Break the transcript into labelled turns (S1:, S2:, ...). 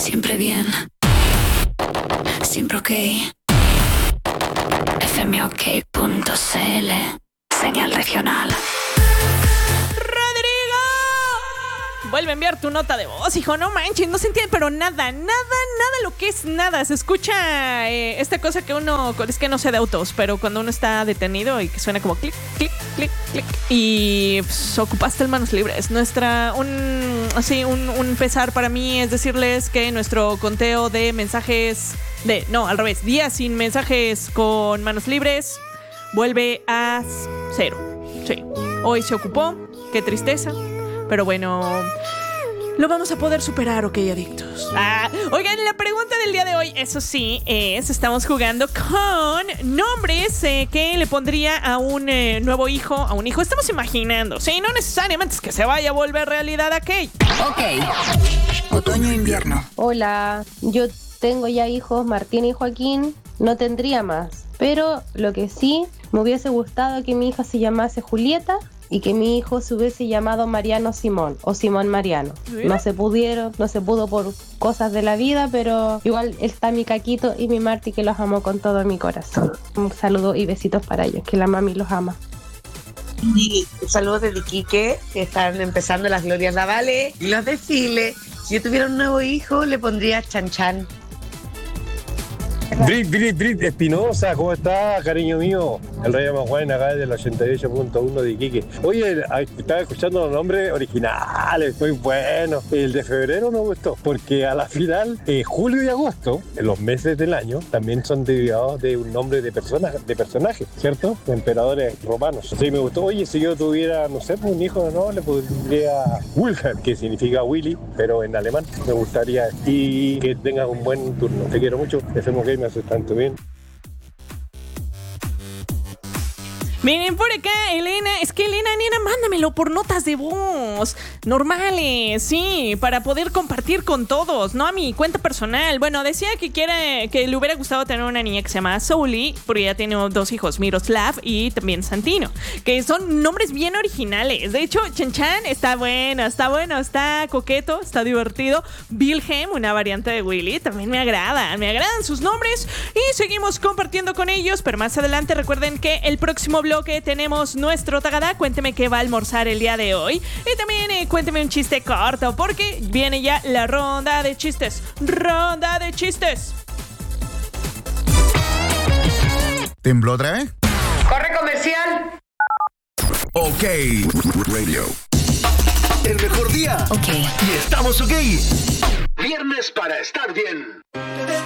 S1: Siempre bien. Siempre ok. fmok.cl. Señal regional.
S2: Vuelve a enviar tu nota de voz, hijo, no manches, no se entiende, pero nada lo que es nada. Se escucha esta cosa que uno, es que no sé de autos, pero cuando uno está detenido y que suena como clic, clic, clic, clic, y pues, ocupaste el manos libres. Un pesar para mí es decirles que nuestro conteo de mensajes, días sin mensajes con manos libres, vuelve a 0. Sí, hoy se ocupó, qué tristeza. Pero bueno, lo vamos a poder superar, ok, adictos. Oigan, la pregunta del día de hoy, eso sí, estamos jugando con nombres que le pondría a un nuevo hijo, a un hijo. Estamos imaginando, sí, no necesariamente es que se vaya a volver realidad aquello.
S1: Ok, otoño-invierno.
S3: Hola, yo tengo ya hijos, Martín y Joaquín, no tendría más. Pero lo que sí, me hubiese gustado que mi hija se llamase Julieta y que mi hijo se hubiese llamado Mariano Simón o Simón Mariano. No se pudo por cosas de la vida, pero igual está mi Caquito y mi Marti, que los amo con todo mi corazón. Un saludo y besitos para ellos, que la mami los ama.
S4: Y saludos desde Iquique, que están empezando las glorias navales y los desfiles. Si yo tuviera un nuevo hijo, le pondría Chan Chan.
S5: Brit Espinosa, ¿cómo estás, cariño mío? El Rey Juan acá del 88.1 de Iquique. Oye, estaba escuchando los nombres originales, muy buenos. El de febrero me gustó, porque a la final, julio y agosto, en los meses del año, también son derivados de un nombre de personaje, ¿cierto? De emperadores romanos. Así me gustó. Oye, si yo tuviera, no sé, un hijo, ¿no? Le pondría Wilhelm, que significa Willy, pero en alemán. Me gustaría. Y que tengas un buen turno. Te quiero mucho. FMK me hace tanto bien.
S2: Miren por acá, Elena, nena, mándamelo por notas de voz normales, sí, para poder compartir con todos, no a mi cuenta personal. Bueno, decía que le hubiera gustado tener una niña que se llama Souli, porque ya tiene 2 hijos, Miroslav y también Santino, que son nombres bien originales. De hecho, Chan Chan está bueno, está coqueto, está divertido. Wilhelm, una variante de Willy, también me agradan sus nombres y seguimos compartiendo con ellos, pero más adelante recuerden que el próximo bloque tenemos nuestro Tagadá. Cuénteme qué va a almorzar el día de hoy. Y también cuénteme un chiste corto, porque viene ya la ronda de chistes.
S6: ¿Tembló otra vez?
S4: ¡Corre comercial!
S6: Ok. Radio.
S7: El mejor día.
S1: Ok.
S7: Y estamos ok. Viernes para estar bien.